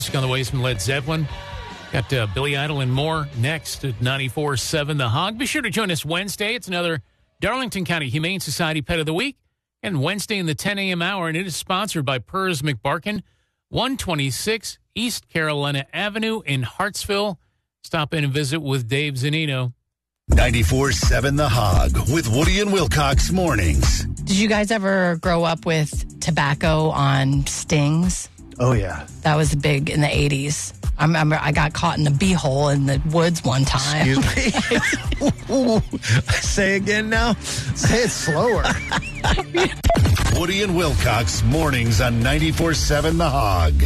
On the way, some Led Zeppelin. Got Billy Idol and more next at 94.7 The Hog. Be sure to join us Wednesday. It's another Darlington County Humane Society Pet of the Week. And Wednesday in the 10 a.m. hour, and it is sponsored by Purrs McBarkin, 126 East Carolina Avenue in Hartsville. Stop in and visit with Dave Zanino. 94.7 The Hog with Woody and Wilcox mornings. Did you guys ever grow up with tobacco on stings? Oh, yeah. That was big in the 80s. I remember I got caught in a beehole in the woods one time. Excuse me? Say again now. Say it slower. Woody and Wilcox mornings on 94.7 The Hog.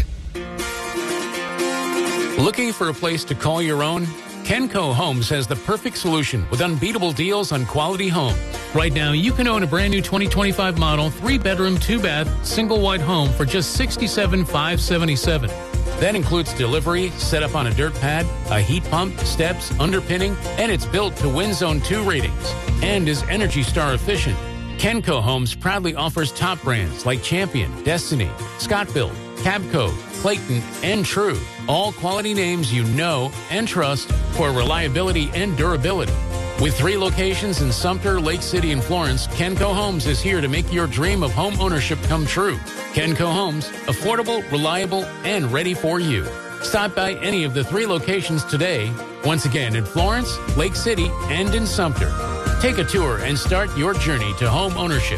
Looking for a place to call your own? Kenco Homes has the perfect solution with unbeatable deals on quality homes. Right now, you can own a brand new 2025 model, 3-bedroom, 2-bath, single wide home for just $67,577. That includes delivery, set up on a dirt pad, a heat pump, steps, underpinning, and it's built to Wind Zone 2 ratings and is Energy Star efficient. Kenco Homes proudly offers top brands like Champion, Destiny, Scott-Built, Cabco, Clayton, and True. All quality names you know and trust for reliability and durability. With 3 locations in Sumter, Lake City, and Florence, Kenco Homes is here to make your dream of home ownership come true. Kenco Homes, affordable, reliable, and ready for you. Stop by any of the 3 locations today. Once again, in Florence, Lake City, and in Sumter. Take a tour and start your journey to home ownership.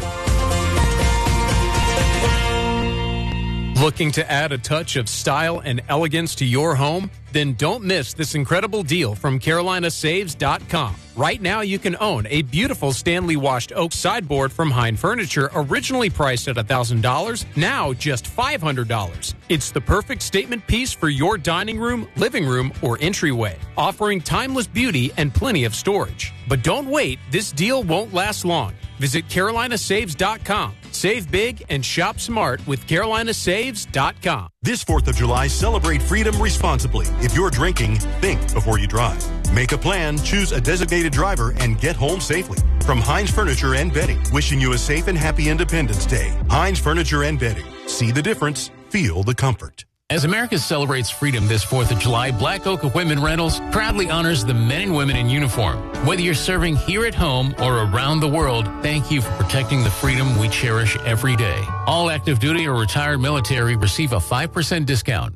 Looking to add a touch of style and elegance to your home? Then don't miss this incredible deal from CarolinaSaves.com. Right now, you can own a beautiful Stanley washed oak sideboard from Hein Furniture, originally priced at $1,000, now just $500. It's the perfect statement piece for your dining room, living room, or entryway, offering timeless beauty and plenty of storage. But don't wait, this deal won't last long. Visit CarolinaSaves.com. Save big and shop smart with CarolinaSaves.com. This 4th of July, celebrate freedom responsibly. If you're drinking, think before you drive. Make a plan, choose a designated driver, and get home safely. From Heinz Furniture and Bedding, wishing you a safe and happy Independence Day. Heinz Furniture and Bedding. See the difference. Feel the comfort. As America celebrates freedom this 4th of July, Black Oak Equipment Rentals proudly honors the men and women in uniform. Whether you're serving here at home or around the world, thank you for protecting the freedom we cherish every day. All active duty or retired military receive a 5% discount.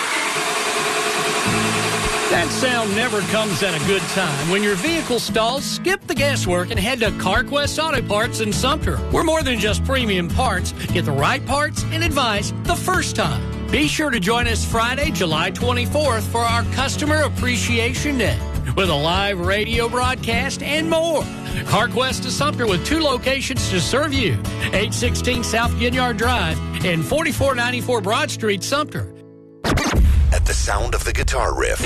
That sound never comes at a good time. When your vehicle stalls, skip the guesswork and head to CarQuest Auto Parts in Sumter. We're more than just premium parts. Get the right parts and advice the first time. Be sure to join us Friday, July 24th for our Customer Appreciation Day with a live radio broadcast and more. CarQuest of Sumter with 2 locations to serve you. 816 South Ginyard Drive and 4494 Broad Street, Sumter. At the sound of the guitar riff,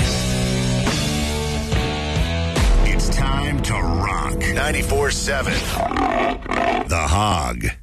it's time to rock. 94.7 The Hog.